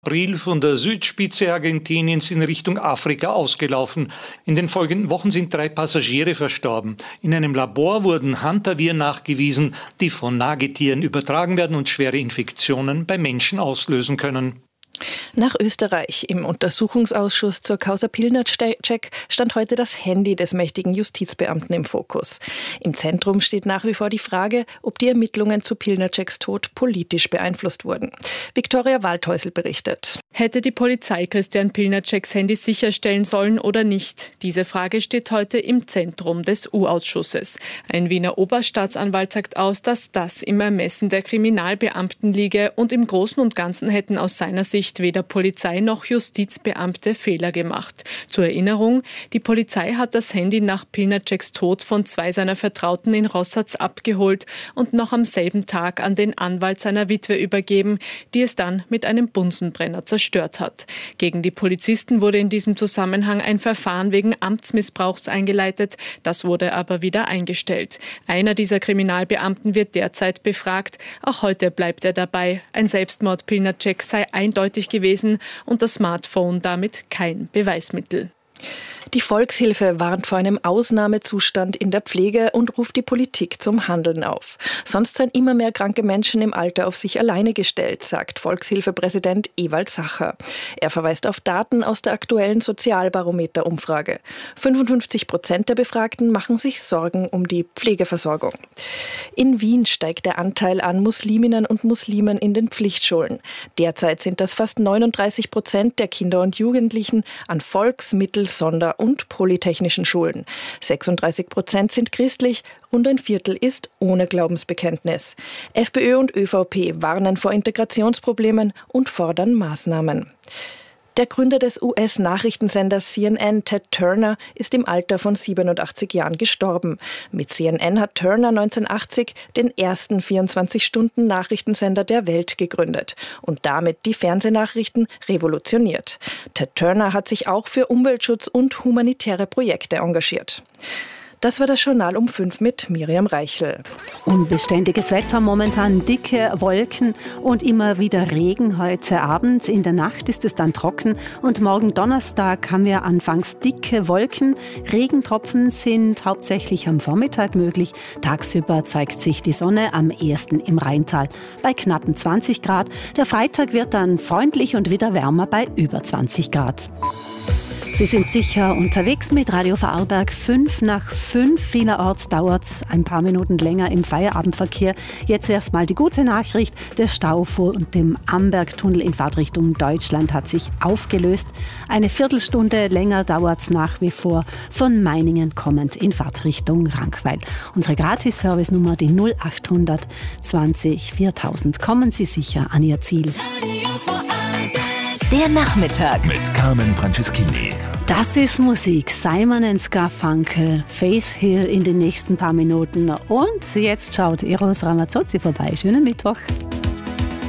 April von der Südspitze Argentiniens in Richtung Afrika ausgelaufen. In den folgenden Wochen sind 3 Passagiere verstorben. In einem Labor wurden Hantaviren nachgewiesen, die von Nagetieren übertragen werden und schwere Infektionen bei Menschen auslösen können. Nach Österreich. Im Untersuchungsausschuss zur Causa Pilnacek stand heute das Handy des mächtigen Justizbeamten im Fokus. Im Zentrum steht nach wie vor die Frage, ob die Ermittlungen zu Pilnaceks Tod politisch beeinflusst wurden. Viktoria Waldhäusl berichtet. Hätte die Polizei Christian Pilnaceks Handy sicherstellen sollen oder nicht? Diese Frage steht heute im Zentrum des U-Ausschusses. Ein Wiener Oberstaatsanwalt sagt aus, dass das im Ermessen der Kriminalbeamten liege und im Großen und Ganzen hätten aus seiner Sicht weder Polizei noch Justizbeamte Fehler gemacht. Zur Erinnerung, die Polizei hat das Handy nach Pilnaceks Tod von 2 seiner Vertrauten in Rossatz abgeholt und noch am selben Tag an den Anwalt seiner Witwe übergeben, die es dann mit einem Bunsenbrenner zerstört hat. Gegen die Polizisten wurde in diesem Zusammenhang ein Verfahren wegen Amtsmissbrauchs eingeleitet, das wurde aber wieder eingestellt. Einer dieser Kriminalbeamten wird derzeit befragt. Auch heute bleibt er dabei. Ein Selbstmord Pilnaceks sei eindeutig gewesen und das Smartphone damit kein Beweismittel. Die Volkshilfe warnt vor einem Ausnahmezustand in der Pflege und ruft die Politik zum Handeln auf. Sonst seien immer mehr kranke Menschen im Alter auf sich alleine gestellt, sagt Volkshilfepräsident Ewald Sacher. Er verweist auf Daten aus der aktuellen Sozialbarometer-Umfrage. 55% der Befragten machen sich Sorgen um die Pflegeversorgung. In Wien steigt der Anteil an Musliminnen und Muslimen in den Pflichtschulen. Derzeit sind das fast 39% der Kinder und Jugendlichen an Volks-, Mittel-, Sonder- und polytechnischen Schulen. 36% sind christlich, rund ein Viertel ist ohne Glaubensbekenntnis. FPÖ und ÖVP warnen vor Integrationsproblemen und fordern Maßnahmen. Der Gründer des US-Nachrichtensenders CNN, Ted Turner, ist im Alter von 87 Jahren gestorben. Mit CNN hat Turner 1980 den ersten 24-Stunden-Nachrichtensender der Welt gegründet und damit die Fernsehnachrichten revolutioniert. Ted Turner hat sich auch für Umweltschutz und humanitäre Projekte engagiert. Das war das Journal um 5 mit Miriam Reichel. Unbeständiges Wetter, momentan dicke Wolken und immer wieder Regen heute Abend. In der Nacht ist es dann trocken und morgen Donnerstag haben wir anfangs dicke Wolken. Regentropfen sind hauptsächlich am Vormittag möglich. Tagsüber zeigt sich die Sonne am ehesten im Rheintal bei knappen 20 Grad. Der Freitag wird dann freundlich und wieder wärmer bei über 20 Grad. Sie sind sicher unterwegs mit Radio Vorarlberg 5 nach 5. Vielerorts dauert es ein paar Minuten länger im Feierabendverkehr. Jetzt erstmal die gute Nachricht. Der Stau vor dem Ambergtunnel in Fahrtrichtung Deutschland hat sich aufgelöst. Eine Viertelstunde länger dauert es nach wie vor von Meiningen kommend in Fahrtrichtung Rankweil. Unsere Gratis-Service-Nummer, die 0800 20 4000. Kommen Sie sicher an Ihr Ziel. Der Nachmittag mit Carmen Franceschini. Das ist Musik. Simon & Garfunkel, Faith Hill in den nächsten paar Minuten. Und jetzt schaut Eros Ramazzotti vorbei. Schönen Mittwoch.